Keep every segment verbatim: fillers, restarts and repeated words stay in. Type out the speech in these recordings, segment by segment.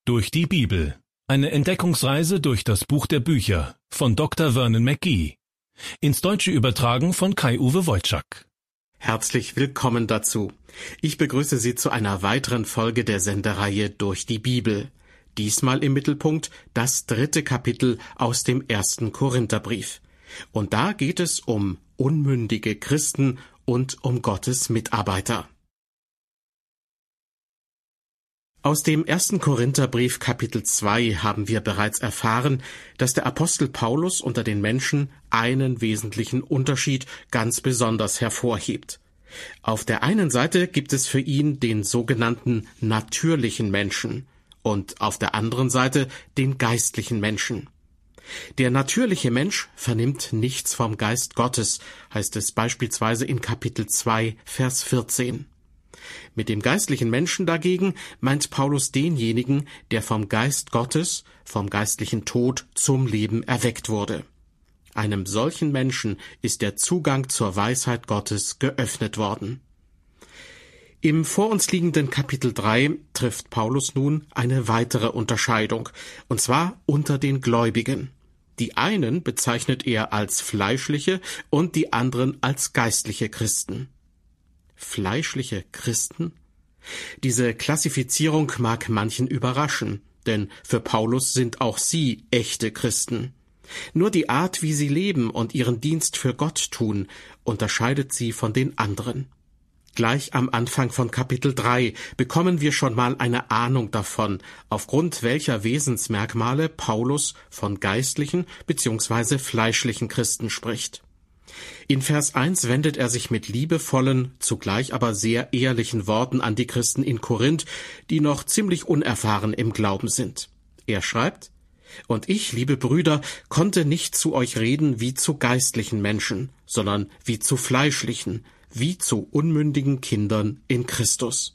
Durch die Bibel. Eine Entdeckungsreise durch das Buch der Bücher von Doktor Vernon McGee. Ins Deutsche übertragen von Kai-Uwe Wojczak. Herzlich willkommen dazu. Ich begrüße Sie zu einer weiteren Folge der Sendereihe Durch die Bibel. Diesmal im Mittelpunkt das dritte Kapitel aus dem ersten Korintherbrief. Und da geht es um unmündige Christen und um Gottes Mitarbeiter. Aus dem ersten Korintherbrief Kapitel zwei haben wir bereits erfahren, dass der Apostel Paulus unter den Menschen einen wesentlichen Unterschied ganz besonders hervorhebt. Auf der einen Seite gibt es für ihn den sogenannten natürlichen Menschen und auf der anderen Seite den geistlichen Menschen. Der natürliche Mensch vernimmt nichts vom Geist Gottes, heißt es beispielsweise in Kapitel zwei, Vers vierzehn. Mit dem geistlichen Menschen dagegen meint Paulus denjenigen, der vom Geist Gottes, vom geistlichen Tod zum Leben erweckt wurde. Einem solchen Menschen ist der Zugang zur Weisheit Gottes geöffnet worden. Im vor uns liegenden Kapitel drei trifft Paulus nun eine weitere Unterscheidung, und zwar unter den Gläubigen. Die einen bezeichnet er als fleischliche und die anderen als geistliche Christen. Fleischliche Christen? Diese Klassifizierung mag manchen überraschen, denn für Paulus sind auch sie echte Christen. Nur die Art, wie sie leben und ihren Dienst für Gott tun, unterscheidet sie von den anderen. Gleich am Anfang von Kapitel drei bekommen wir schon mal eine Ahnung davon, aufgrund welcher Wesensmerkmale Paulus von geistlichen bzw. fleischlichen Christen spricht. In Vers eins wendet er sich mit liebevollen, zugleich aber sehr ehrlichen Worten an die Christen in Korinth, die noch ziemlich unerfahren im Glauben sind. Er schreibt: »Und ich, liebe Brüder, konnte nicht zu euch reden wie zu geistlichen Menschen, sondern wie zu fleischlichen, wie zu unmündigen Kindern in Christus.«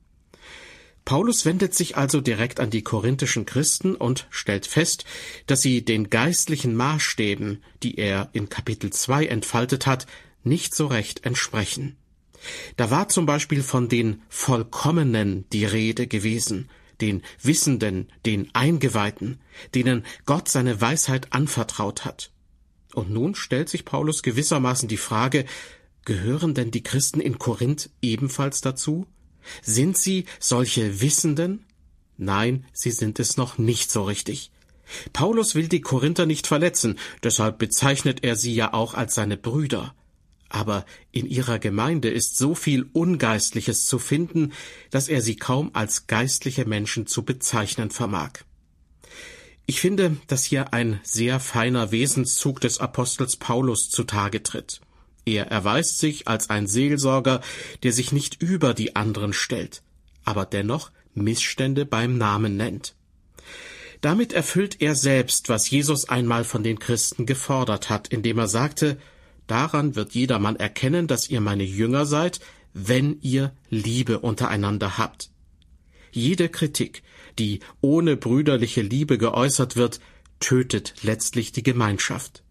Paulus wendet sich also direkt an die korinthischen Christen und stellt fest, dass sie den geistlichen Maßstäben, die er in Kapitel zwei entfaltet hat, nicht so recht entsprechen. Da war zum Beispiel von den Vollkommenen die Rede gewesen, den Wissenden, den Eingeweihten, denen Gott seine Weisheit anvertraut hat. Und nun stellt sich Paulus gewissermaßen die Frage, gehören denn die Christen in Korinth ebenfalls dazu? Sind sie solche Wissenden? Nein, sie sind es noch nicht so richtig. Paulus will die Korinther nicht verletzen, deshalb bezeichnet er sie ja auch als seine Brüder. Aber in ihrer Gemeinde ist so viel Ungeistliches zu finden, dass er sie kaum als geistliche Menschen zu bezeichnen vermag. Ich finde, dass hier ein sehr feiner Wesenszug des Apostels Paulus zutage tritt. Er erweist sich als ein Seelsorger, der sich nicht über die anderen stellt, aber dennoch Missstände beim Namen nennt. Damit erfüllt er selbst, was Jesus einmal von den Christen gefordert hat, indem er sagte: »Daran wird jedermann erkennen, dass ihr meine Jünger seid, wenn ihr Liebe untereinander habt.« Jede Kritik, die ohne brüderliche Liebe geäußert wird, tötet letztlich die Gemeinschaft.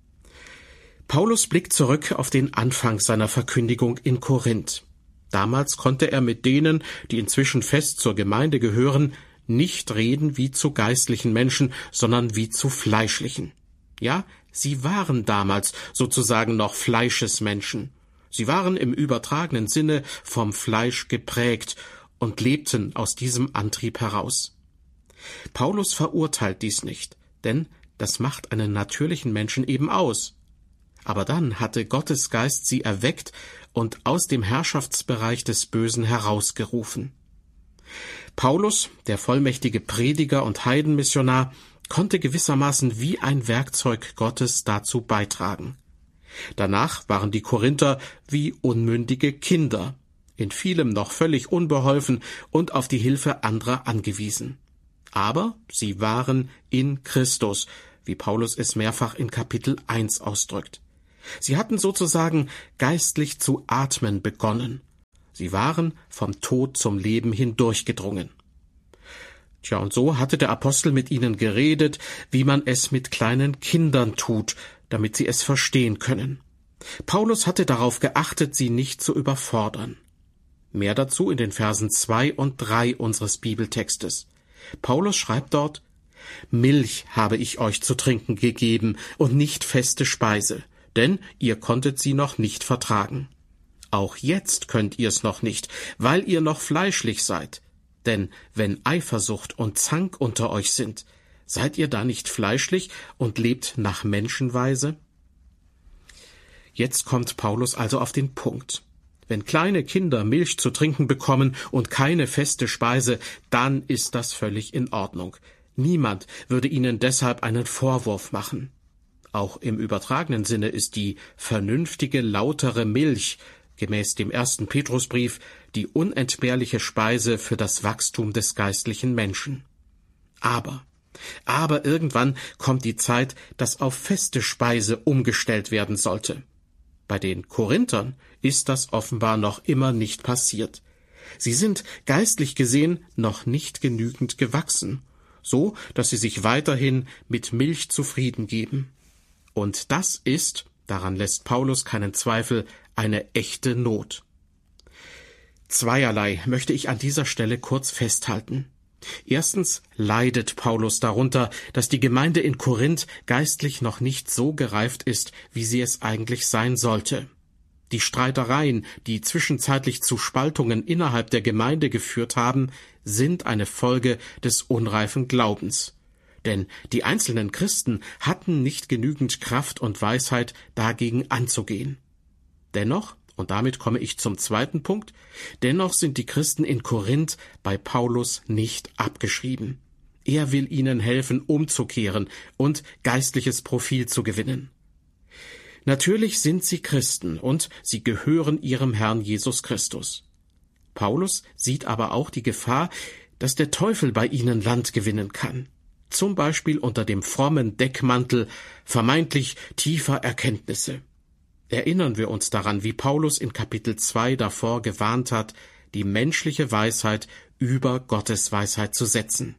Paulus blickt zurück auf den Anfang seiner Verkündigung in Korinth. Damals konnte er mit denen, die inzwischen fest zur Gemeinde gehören, nicht reden wie zu geistlichen Menschen, sondern wie zu fleischlichen. Ja, sie waren damals sozusagen noch Fleischesmenschen. Sie waren im übertragenen Sinne vom Fleisch geprägt und lebten aus diesem Antrieb heraus. Paulus verurteilt dies nicht, denn das macht einen natürlichen Menschen eben aus. Aber dann hatte Gottes Geist sie erweckt und aus dem Herrschaftsbereich des Bösen herausgerufen. Paulus, der vollmächtige Prediger und Heidenmissionar, konnte gewissermaßen wie ein Werkzeug Gottes dazu beitragen. Danach waren die Korinther wie unmündige Kinder, in vielem noch völlig unbeholfen und auf die Hilfe anderer angewiesen. Aber sie waren in Christus, wie Paulus es mehrfach in Kapitel eins ausdrückt. Sie hatten sozusagen geistlich zu atmen begonnen. Sie waren vom Tod zum Leben hindurchgedrungen. Tja, und so hatte der Apostel mit ihnen geredet, wie man es mit kleinen Kindern tut, damit sie es verstehen können. Paulus hatte darauf geachtet, sie nicht zu überfordern. Mehr dazu in den Versen zwei und drei unseres Bibeltextes. Paulus schreibt dort: Milch habe ich euch zu trinken gegeben und nicht feste Speise, denn ihr konntet sie noch nicht vertragen. Auch jetzt könnt ihr's noch nicht, weil ihr noch fleischlich seid. Denn wenn Eifersucht und Zank unter euch sind, seid ihr da nicht fleischlich und lebt nach Menschenweise? Jetzt kommt Paulus also auf den Punkt. Wenn kleine Kinder Milch zu trinken bekommen und keine feste Speise, dann ist das völlig in Ordnung. Niemand würde ihnen deshalb einen Vorwurf machen. Auch im übertragenen Sinne ist die vernünftige, lautere Milch gemäß dem ersten Petrusbrief die unentbehrliche Speise für das Wachstum des geistlichen Menschen. Aber, aber irgendwann kommt die Zeit, dass auf feste Speise umgestellt werden sollte. Bei den Korinthern ist das offenbar noch immer nicht passiert. Sie sind geistlich gesehen noch nicht genügend gewachsen, so dass sie sich weiterhin mit Milch zufrieden geben. Und das ist, daran lässt Paulus keinen Zweifel, eine echte Not. Zweierlei möchte ich an dieser Stelle kurz festhalten. Erstens leidet Paulus darunter, dass die Gemeinde in Korinth geistlich noch nicht so gereift ist, wie sie es eigentlich sein sollte. Die Streitereien, die zwischenzeitlich zu Spaltungen innerhalb der Gemeinde geführt haben, sind eine Folge des unreifen Glaubens. Denn die einzelnen Christen hatten nicht genügend Kraft und Weisheit, dagegen anzugehen. Dennoch, und damit komme ich zum zweiten Punkt, dennoch sind die Christen in Korinth bei Paulus nicht abgeschrieben. Er will ihnen helfen, umzukehren und geistliches Profil zu gewinnen. Natürlich sind sie Christen und sie gehören ihrem Herrn Jesus Christus. Paulus sieht aber auch die Gefahr, dass der Teufel bei ihnen Land gewinnen kann. Zum Beispiel unter dem frommen Deckmantel vermeintlich tiefer Erkenntnisse. Erinnern wir uns daran, wie Paulus in Kapitel zwei davor gewarnt hat, die menschliche Weisheit über Gottes Weisheit zu setzen.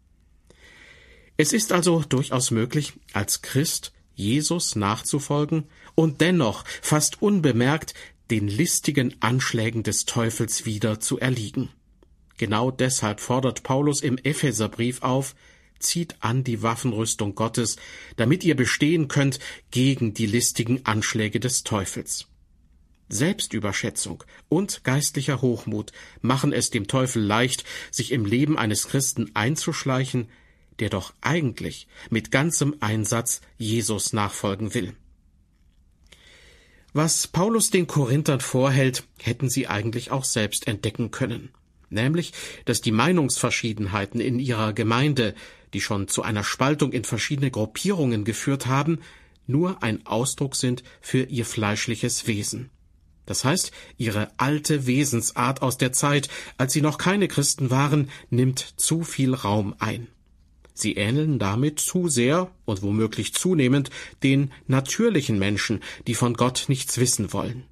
Es ist also durchaus möglich, als Christ Jesus nachzufolgen und dennoch fast unbemerkt den listigen Anschlägen des Teufels wieder zu erliegen. Genau deshalb fordert Paulus im Epheserbrief auf: Zieht an die Waffenrüstung Gottes, damit ihr bestehen könnt gegen die listigen Anschläge des Teufels. Selbstüberschätzung und geistlicher Hochmut machen es dem Teufel leicht, sich im Leben eines Christen einzuschleichen, der doch eigentlich mit ganzem Einsatz Jesus nachfolgen will. Was Paulus den Korinthern vorhält, hätten sie eigentlich auch selbst entdecken können. Nämlich, dass die Meinungsverschiedenheiten in ihrer Gemeinde, die schon zu einer Spaltung in verschiedene Gruppierungen geführt haben, nur ein Ausdruck sind für ihr fleischliches Wesen. Das heißt, ihre alte Wesensart aus der Zeit, als sie noch keine Christen waren, nimmt zu viel Raum ein. Sie ähneln damit zu sehr und womöglich zunehmend den natürlichen Menschen, die von Gott nichts wissen wollen.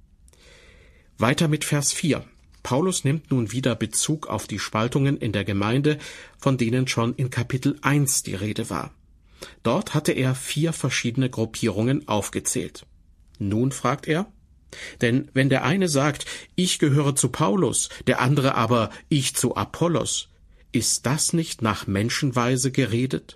Weiter mit Vers vier. Paulus nimmt nun wieder Bezug auf die Spaltungen in der Gemeinde, von denen schon in Kapitel eins die Rede war. Dort hatte er vier verschiedene Gruppierungen aufgezählt. Nun fragt er, denn wenn der eine sagt, ich gehöre zu Paulus, der andere aber, ich zu Apollos, ist das nicht nach Menschenweise geredet?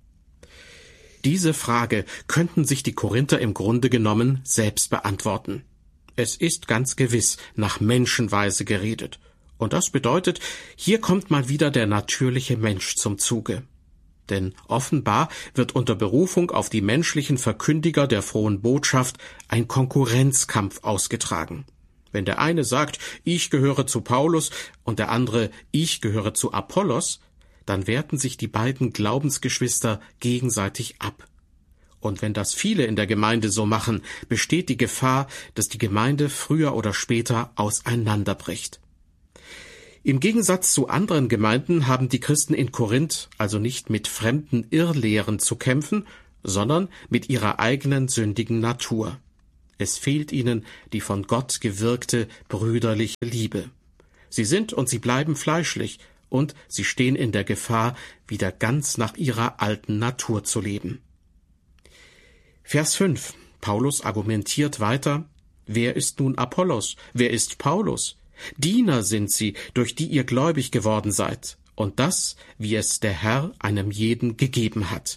Diese Frage könnten sich die Korinther im Grunde genommen selbst beantworten. Es ist ganz gewiss nach Menschenweise geredet. Und das bedeutet, hier kommt mal wieder der natürliche Mensch zum Zuge. Denn offenbar wird unter Berufung auf die menschlichen Verkündiger der frohen Botschaft ein Konkurrenzkampf ausgetragen. Wenn der eine sagt, ich gehöre zu Paulus, und der andere, ich gehöre zu Apollos, dann werten sich die beiden Glaubensgeschwister gegenseitig ab. Und wenn das viele in der Gemeinde so machen, besteht die Gefahr, dass die Gemeinde früher oder später auseinanderbricht. Im Gegensatz zu anderen Gemeinden haben die Christen in Korinth also nicht mit fremden Irrlehren zu kämpfen, sondern mit ihrer eigenen sündigen Natur. Es fehlt ihnen die von Gott gewirkte brüderliche Liebe. Sie sind und sie bleiben fleischlich, und sie stehen in der Gefahr, wieder ganz nach ihrer alten Natur zu leben. Vers fünf. Paulus argumentiert weiter, wer ist nun Apollos, wer ist Paulus? Diener sind sie, durch die ihr gläubig geworden seid, und das, wie es der Herr einem jeden gegeben hat.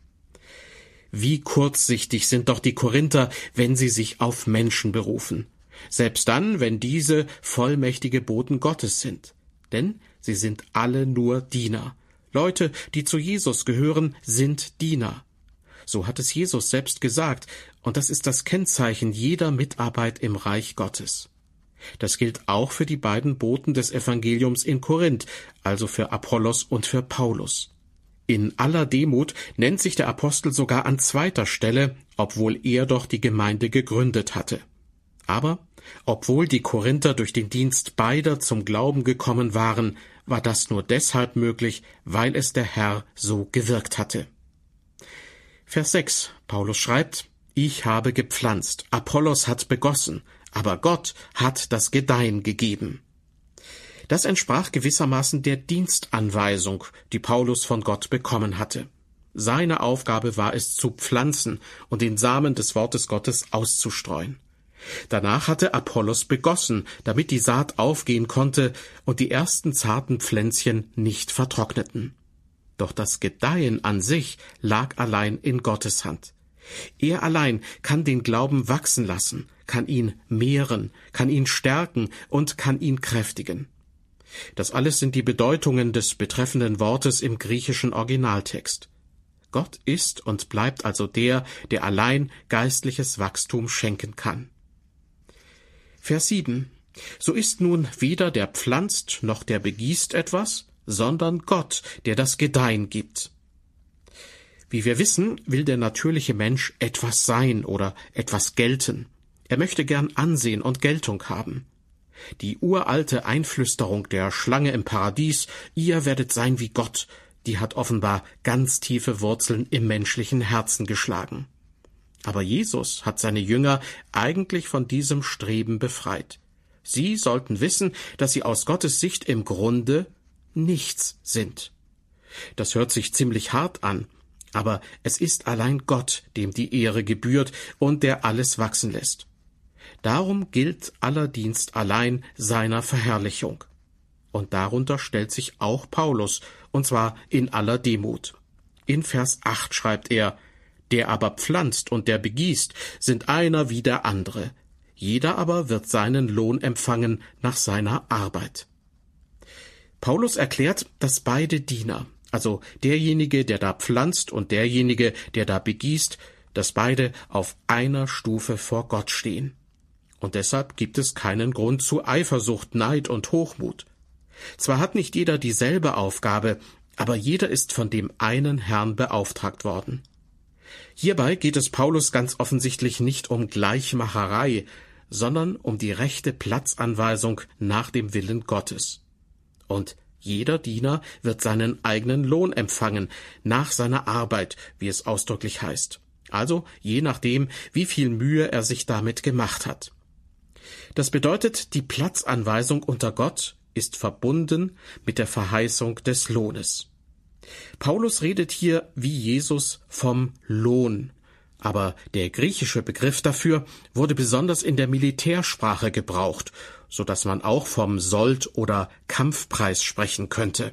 Wie kurzsichtig sind doch die Korinther, wenn sie sich auf Menschen berufen. Selbst dann, wenn diese vollmächtige Boten Gottes sind. Denn sie sind alle nur Diener. Leute, die zu Jesus gehören, sind Diener. So hat es Jesus selbst gesagt, und das ist das Kennzeichen jeder Mitarbeit im Reich Gottes. Das gilt auch für die beiden Boten des Evangeliums in Korinth, also für Apollos und für Paulus. In aller Demut nennt sich der Apostel sogar an zweiter Stelle, obwohl er doch die Gemeinde gegründet hatte. Aber obwohl die Korinther durch den Dienst beider zum Glauben gekommen waren, war das nur deshalb möglich, weil es der Herr so gewirkt hatte. Vers sechs. Paulus schreibt: Ich habe gepflanzt, Apollos hat begossen, aber Gott hat das Gedeihen gegeben. Das entsprach gewissermaßen der Dienstanweisung, die Paulus von Gott bekommen hatte. Seine Aufgabe war es, zu pflanzen und den Samen des Wortes Gottes auszustreuen. Danach hatte Apollos begossen, damit die Saat aufgehen konnte und die ersten zarten Pflänzchen nicht vertrockneten. Doch das Gedeihen an sich lag allein in Gottes Hand. Er allein kann den Glauben wachsen lassen, kann ihn mehren, kann ihn stärken und kann ihn kräftigen. Das alles sind die Bedeutungen des betreffenden Wortes im griechischen Originaltext. Gott ist und bleibt also der, der allein geistliches Wachstum schenken kann. Vers sieben. So ist nun weder der pflanzt noch der begießt etwas, sondern Gott, der das Gedeihen gibt. Wie wir wissen, will der natürliche Mensch etwas sein oder etwas gelten. Er möchte gern Ansehen und Geltung haben. Die uralte Einflüsterung der Schlange im Paradies, ihr werdet sein wie Gott, die hat offenbar ganz tiefe Wurzeln im menschlichen Herzen geschlagen. Aber Jesus hat seine Jünger eigentlich von diesem Streben befreit. Sie sollten wissen, dass sie aus Gottes Sicht im Grunde nichts sind. Das hört sich ziemlich hart an, aber es ist allein Gott, dem die Ehre gebührt und der alles wachsen lässt. Darum gilt aller Dienst allein seiner Verherrlichung. Und darunter stellt sich auch Paulus, und zwar in aller Demut. In Vers acht schreibt er: Der aber pflanzt und der begießt, sind einer wie der andere. Jeder aber wird seinen Lohn empfangen nach seiner Arbeit. Paulus erklärt, dass beide Diener, also derjenige, der da pflanzt und derjenige, der da begießt, dass beide auf einer Stufe vor Gott stehen. Und deshalb gibt es keinen Grund zu Eifersucht, Neid und Hochmut. Zwar hat nicht jeder dieselbe Aufgabe, aber jeder ist von dem einen Herrn beauftragt worden. Hierbei geht es Paulus ganz offensichtlich nicht um Gleichmacherei, sondern um die rechte Platzanweisung nach dem Willen Gottes. Und jeder Diener wird seinen eigenen Lohn empfangen, nach seiner Arbeit, wie es ausdrücklich heißt. Also je nachdem, wie viel Mühe er sich damit gemacht hat. Das bedeutet, die Platzanweisung unter Gott ist verbunden mit der Verheißung des Lohnes. Paulus redet hier wie Jesus vom Lohn, aber der griechische Begriff dafür wurde besonders in der Militärsprache gebraucht, so dass man auch vom Sold oder Kampfpreis sprechen könnte.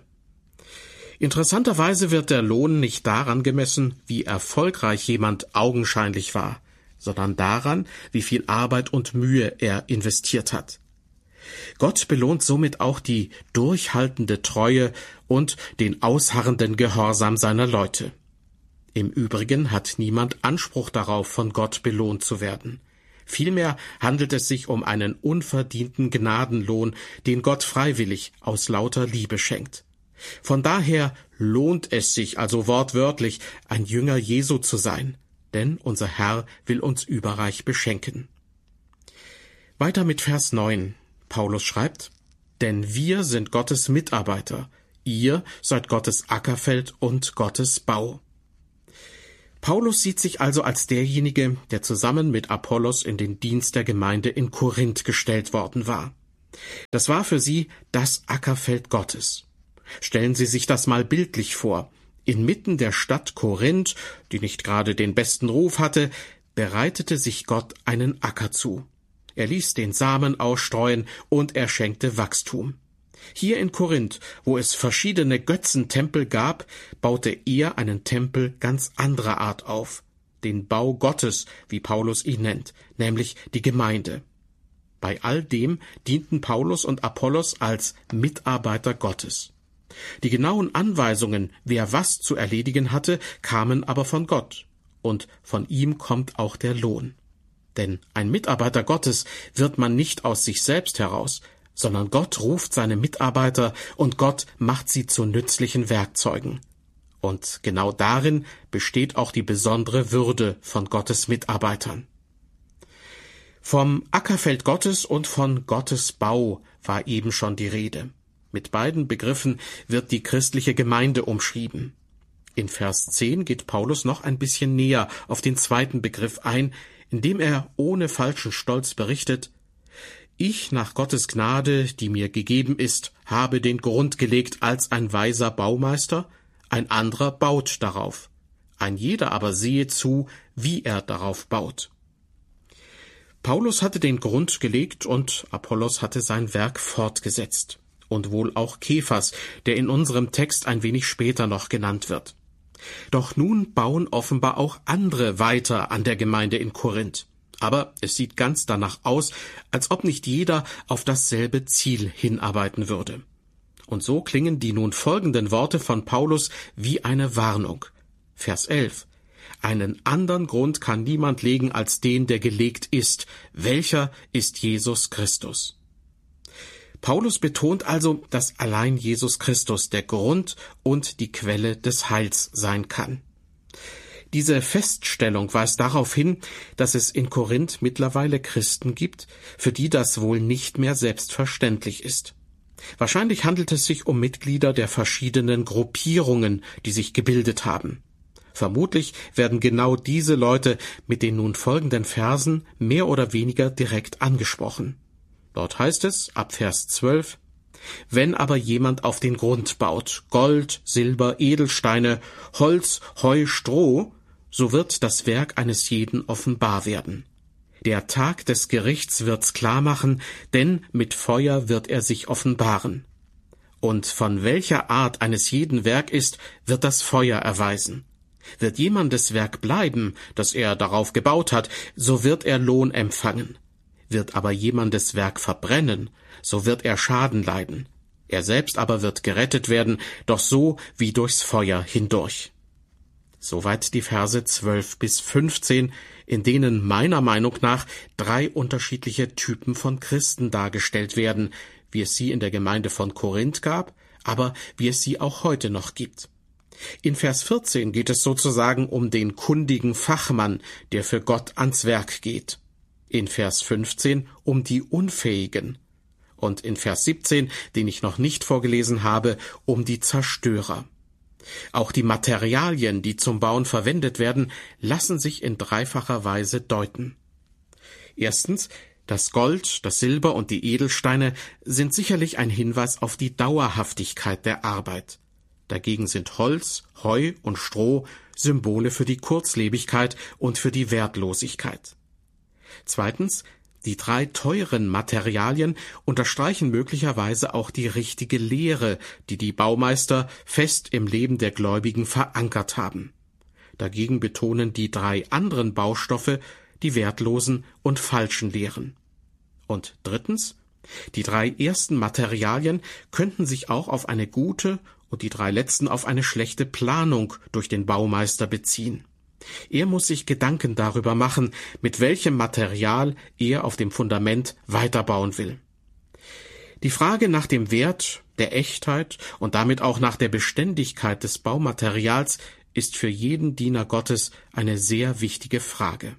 Interessanterweise wird der Lohn nicht daran gemessen, wie erfolgreich jemand augenscheinlich war, sondern daran, wie viel Arbeit und Mühe er investiert hat. Gott belohnt somit auch die durchhaltende Treue und den ausharrenden Gehorsam seiner Leute. Im Übrigen hat niemand Anspruch darauf, von Gott belohnt zu werden. Vielmehr handelt es sich um einen unverdienten Gnadenlohn, den Gott freiwillig aus lauter Liebe schenkt. Von daher lohnt es sich also wortwörtlich, ein Jünger Jesu zu sein, denn unser Herr will uns überreich beschenken. Weiter mit Vers neun. Paulus schreibt: Denn wir sind Gottes Mitarbeiter, ihr seid Gottes Ackerfeld und Gottes Bau. Paulus sieht sich also als derjenige, der zusammen mit Apollos in den Dienst der Gemeinde in Korinth gestellt worden war. Das war für sie das Ackerfeld Gottes. Stellen Sie sich das mal bildlich vor. Inmitten der Stadt Korinth, die nicht gerade den besten Ruf hatte, bereitete sich Gott einen Acker zu. Er ließ den Samen ausstreuen und er schenkte Wachstum. Hier in Korinth, wo es verschiedene Götzentempel gab, baute er einen Tempel ganz anderer Art auf, den Bau Gottes, wie Paulus ihn nennt, nämlich die Gemeinde. Bei all dem dienten Paulus und Apollos als Mitarbeiter Gottes. Die genauen Anweisungen, wer was zu erledigen hatte, kamen aber von Gott, und von ihm kommt auch der Lohn. Denn ein Mitarbeiter Gottes wird man nicht aus sich selbst heraus, sondern Gott ruft seine Mitarbeiter und Gott macht sie zu nützlichen Werkzeugen. Und genau darin besteht auch die besondere Würde von Gottes Mitarbeitern. Vom Ackerfeld Gottes und von Gottes Bau war eben schon die Rede. Mit beiden Begriffen wird die christliche Gemeinde umschrieben. In Vers zehn geht Paulus noch ein bisschen näher auf den zweiten Begriff ein, indem er ohne falschen Stolz berichtet: Ich nach Gottes Gnade, die mir gegeben ist, habe den Grund gelegt als ein weiser Baumeister, ein anderer baut darauf. Ein jeder aber sehe zu, wie er darauf baut. Paulus hatte den Grund gelegt und Apollos hatte sein Werk fortgesetzt. Und wohl auch Kephas, der in unserem Text ein wenig später noch genannt wird. Doch nun bauen offenbar auch andere weiter an der Gemeinde in Korinth. Aber es sieht ganz danach aus, als ob nicht jeder auf dasselbe Ziel hinarbeiten würde. Und so klingen die nun folgenden Worte von Paulus wie eine Warnung. Vers elf. Einen anderen Grund kann niemand legen als den, der gelegt ist. Welcher ist Jesus Christus? Paulus betont also, dass allein Jesus Christus der Grund und die Quelle des Heils sein kann. Diese Feststellung weist darauf hin, dass es in Korinth mittlerweile Christen gibt, für die das wohl nicht mehr selbstverständlich ist. Wahrscheinlich handelt es sich um Mitglieder der verschiedenen Gruppierungen, die sich gebildet haben. Vermutlich werden genau diese Leute mit den nun folgenden Versen mehr oder weniger direkt angesprochen. Dort heißt es, ab Vers zwölf, wenn aber jemand auf den Grund baut, Gold, Silber, Edelsteine, Holz, Heu, Stroh, so wird das Werk eines jeden offenbar werden. Der Tag des Gerichts wird's klar machen, denn mit Feuer wird er sich offenbaren. Und von welcher Art eines jeden Werk ist, wird das Feuer erweisen. Wird jemandes Werk bleiben, das er darauf gebaut hat, so wird er Lohn empfangen. Wird aber jemandes Werk verbrennen, so wird er Schaden leiden. Er selbst aber wird gerettet werden, doch so wie durchs Feuer hindurch. Soweit die Verse zwölf bis fünfzehn, in denen meiner Meinung nach drei unterschiedliche Typen von Christen dargestellt werden, wie es sie in der Gemeinde von Korinth gab, aber wie es sie auch heute noch gibt. In Vers vierzehn geht es sozusagen um den kundigen Fachmann, der für Gott ans Werk geht. In Vers fünfzehn um die Unfähigen und in Vers siebzehn, den ich noch nicht vorgelesen habe, um die Zerstörer. Auch die Materialien, die zum Bauen verwendet werden, lassen sich in dreifacher Weise deuten. Erstens, das Gold, das Silber und die Edelsteine sind sicherlich ein Hinweis auf die Dauerhaftigkeit der Arbeit. Dagegen sind Holz, Heu und Stroh Symbole für die Kurzlebigkeit und für die Wertlosigkeit. Zweitens, die drei teuren Materialien unterstreichen möglicherweise auch die richtige Lehre, die die Baumeister fest im Leben der Gläubigen verankert haben. Dagegen betonen die drei anderen Baustoffe die wertlosen und falschen Lehren. Und drittens, die drei ersten Materialien könnten sich auch auf eine gute und die drei letzten auf eine schlechte Planung durch den Baumeister beziehen. Er muss sich Gedanken darüber machen, mit welchem Material er auf dem Fundament weiterbauen will. Die Frage nach dem Wert, der Echtheit und damit auch nach der Beständigkeit des Baumaterials ist für jeden Diener Gottes eine sehr wichtige Frage.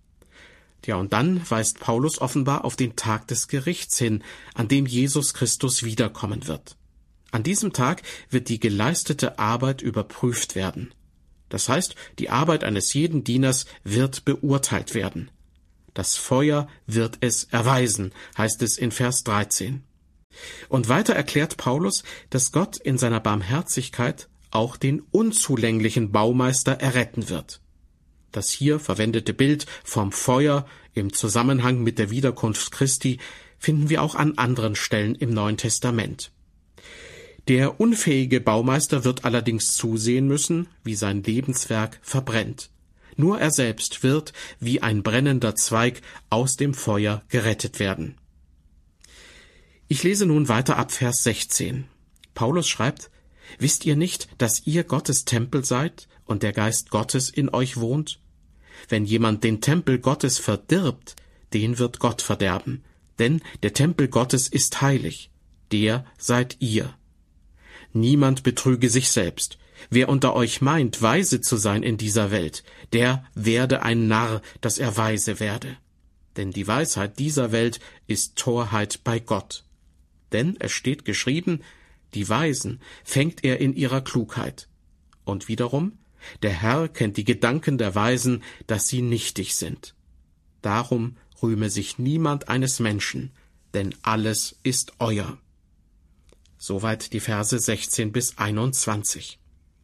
Ja, und dann weist Paulus offenbar auf den Tag des Gerichts hin, an dem Jesus Christus wiederkommen wird. An diesem Tag wird die geleistete Arbeit überprüft werden. Das heißt, die Arbeit eines jeden Dieners wird beurteilt werden. Das Feuer wird es erweisen, heißt es in Vers dreizehn. Und weiter erklärt Paulus, dass Gott in seiner Barmherzigkeit auch den unzulänglichen Baumeister erretten wird. Das hier verwendete Bild vom Feuer im Zusammenhang mit der Wiederkunft Christi finden wir auch an anderen Stellen im Neuen Testament. Der unfähige Baumeister wird allerdings zusehen müssen, wie sein Lebenswerk verbrennt. Nur er selbst wird, wie ein brennender Zweig, aus dem Feuer gerettet werden. Ich lese nun weiter ab Vers sechzehn. Paulus schreibt: Wisst ihr nicht, dass ihr Gottes Tempel seid und der Geist Gottes in euch wohnt? Wenn jemand den Tempel Gottes verdirbt, den wird Gott verderben. Denn der Tempel Gottes ist heilig. Der seid ihr. Niemand betrüge sich selbst. Wer unter euch meint, weise zu sein in dieser Welt, der werde ein Narr, dass er weise werde. Denn die Weisheit dieser Welt ist Torheit bei Gott. Denn es steht geschrieben, die Weisen fängt er in ihrer Klugheit. Und wiederum, der Herr kennt die Gedanken der Weisen, dass sie nichtig sind. Darum rühme sich niemand eines Menschen, denn alles ist euer. Soweit die Verse sechzehn bis einundzwanzig.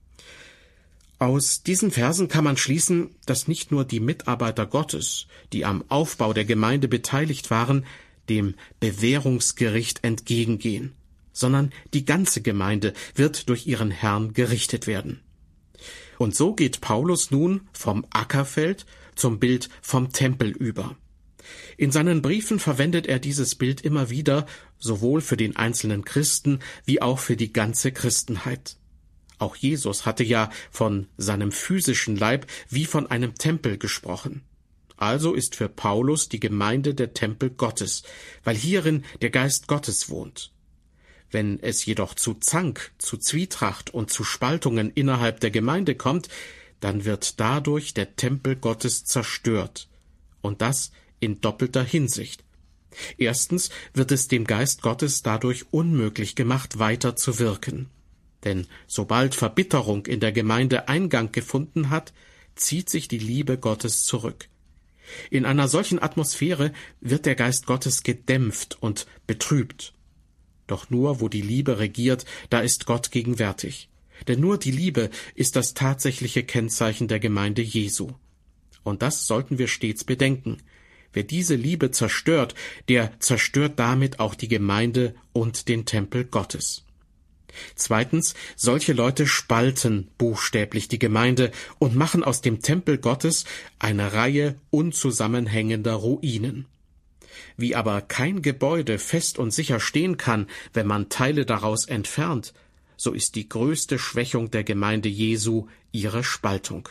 Aus diesen Versen kann man schließen, dass nicht nur die Mitarbeiter Gottes, die am Aufbau der Gemeinde beteiligt waren, dem Bewährungsgericht entgegengehen, sondern die ganze Gemeinde wird durch ihren Herrn gerichtet werden. Und so geht Paulus nun vom Ackerfeld zum Bild vom Tempel über. In seinen Briefen verwendet er dieses Bild immer wieder, sowohl für den einzelnen Christen wie auch für die ganze Christenheit. Auch Jesus hatte ja von seinem physischen Leib wie von einem Tempel gesprochen. Also ist für Paulus die Gemeinde der Tempel Gottes, weil hierin der Geist Gottes wohnt. Wenn es jedoch zu Zank, zu Zwietracht und zu Spaltungen innerhalb der Gemeinde kommt, dann wird dadurch der Tempel Gottes zerstört. Und das in doppelter Hinsicht. Erstens wird es dem Geist Gottes dadurch unmöglich gemacht, weiter zu wirken. Denn sobald Verbitterung in der Gemeinde Eingang gefunden hat, zieht sich die Liebe Gottes zurück. In einer solchen Atmosphäre wird der Geist Gottes gedämpft und betrübt. Doch nur, wo die Liebe regiert, da ist Gott gegenwärtig. Denn nur die Liebe ist das tatsächliche Kennzeichen der Gemeinde Jesu. Und das sollten wir stets bedenken. Wer diese Liebe zerstört, der zerstört damit auch die Gemeinde und den Tempel Gottes. Zweitens, solche Leute spalten buchstäblich die Gemeinde und machen aus dem Tempel Gottes eine Reihe unzusammenhängender Ruinen. Wie aber kein Gebäude fest und sicher stehen kann, wenn man Teile daraus entfernt, so ist die größte Schwächung der Gemeinde Jesu ihre Spaltung.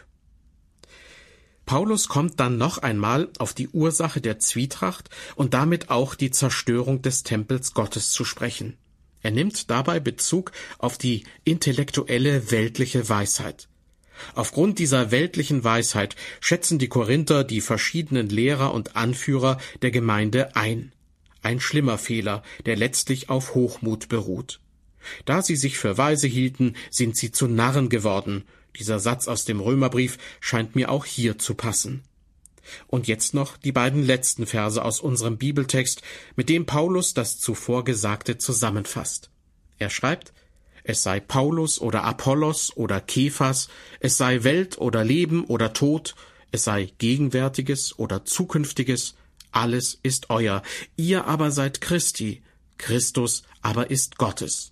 Paulus kommt dann noch einmal auf die Ursache der Zwietracht und damit auch die Zerstörung des Tempels Gottes zu sprechen. Er nimmt dabei Bezug auf die intellektuelle weltliche Weisheit. Aufgrund dieser weltlichen Weisheit schätzen die Korinther die verschiedenen Lehrer und Anführer der Gemeinde ein. Ein schlimmer Fehler, der letztlich auf Hochmut beruht. Da sie sich für weise hielten, sind sie zu Narren geworden. Dieser Satz aus dem Römerbrief scheint mir auch hier zu passen. Und jetzt noch die beiden letzten Verse aus unserem Bibeltext, mit dem Paulus das zuvor Gesagte zusammenfasst. Er schreibt: Es sei Paulus oder Apollos oder Kephas, es sei Welt oder Leben oder Tod, es sei Gegenwärtiges oder Zukünftiges, alles ist euer. Ihr aber seid Christi, Christus aber ist Gottes.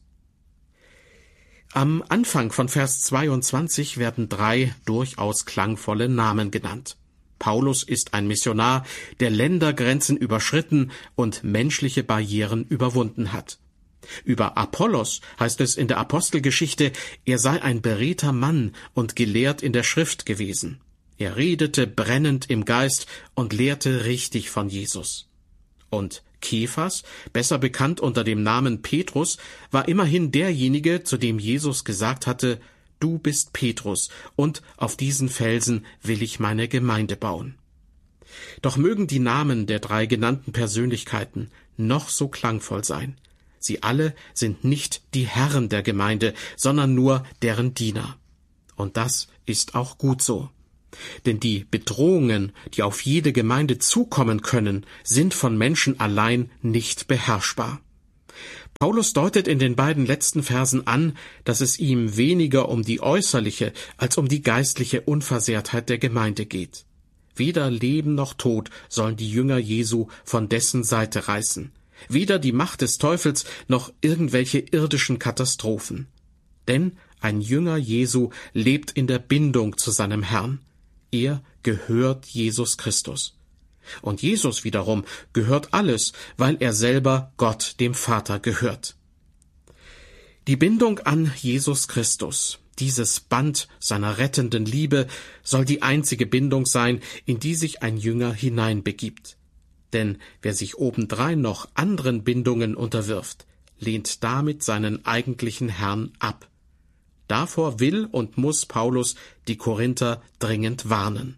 Am Anfang von Vers zweiundzwanzig werden drei durchaus klangvolle Namen genannt. Paulus ist ein Missionar, der Ländergrenzen überschritten und menschliche Barrieren überwunden hat. Über Apollos heißt es in der Apostelgeschichte, er sei ein beredter Mann und gelehrt in der Schrift gewesen. Er redete brennend im Geist und lehrte richtig von Jesus. Und Kephas, besser bekannt unter dem Namen Petrus, war immerhin derjenige, zu dem Jesus gesagt hatte: Du bist Petrus, und auf diesen Felsen will ich meine Gemeinde bauen. Doch mögen die Namen der drei genannten Persönlichkeiten noch so klangvoll sein. Sie alle sind nicht die Herren der Gemeinde, sondern nur deren Diener. Und das ist auch gut so. Denn die Bedrohungen, die auf jede Gemeinde zukommen können, sind von Menschen allein nicht beherrschbar. Paulus deutet in den beiden letzten Versen an, dass es ihm weniger um die äußerliche als um die geistliche Unversehrtheit der Gemeinde geht. Weder Leben noch Tod sollen die Jünger Jesu von dessen Seite reißen. Weder die Macht des Teufels noch irgendwelche irdischen Katastrophen. Denn ein Jünger Jesu lebt in der Bindung zu seinem Herrn. Er gehört Jesus Christus. Und Jesus wiederum gehört alles, weil er selber Gott, dem Vater, gehört. Die Bindung an Jesus Christus, dieses Band seiner rettenden Liebe, soll die einzige Bindung sein, in die sich ein Jünger hineinbegibt. Denn wer sich obendrein noch anderen Bindungen unterwirft, lehnt damit seinen eigentlichen Herrn ab. Davor will und muss Paulus die Korinther dringend warnen.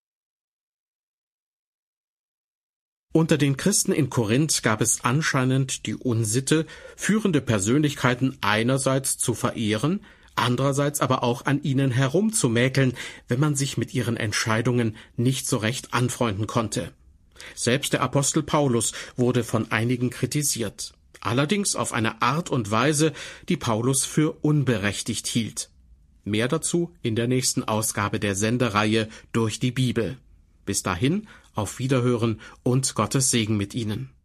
Unter den Christen in Korinth gab es anscheinend die Unsitte, führende Persönlichkeiten einerseits zu verehren, andererseits aber auch an ihnen herumzumäkeln, wenn man sich mit ihren Entscheidungen nicht so recht anfreunden konnte. Selbst der Apostel Paulus wurde von einigen kritisiert, allerdings auf eine Art und Weise, die Paulus für unberechtigt hielt. Mehr dazu in der nächsten Ausgabe der Sendereihe Durch die Bibel. Bis dahin, auf Wiederhören und Gottes Segen mit Ihnen.